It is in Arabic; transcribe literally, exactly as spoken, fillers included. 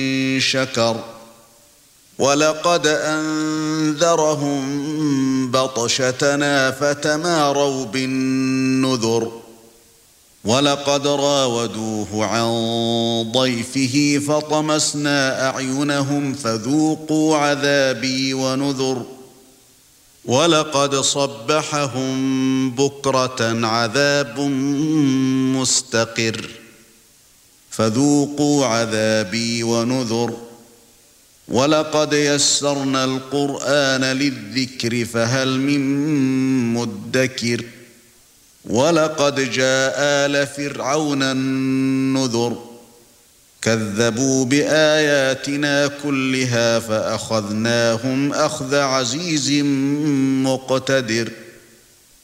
شكر ولقد أنذرهم بطشتنا فتماروا بالنذر ولقد راودوه عن ضيفه فطمسنا أعينهم فذوقوا عذابي ونذر ولقد صبحهم بكرة عذاب مستقر فذوقوا عذابي ونذر ولقد يسرنا القرآن للذكر فهل من مدكر ولقد جاء آل فرعون النذر كذبوا بآياتنا كلها فأخذناهم أخذ عزيز مقتدر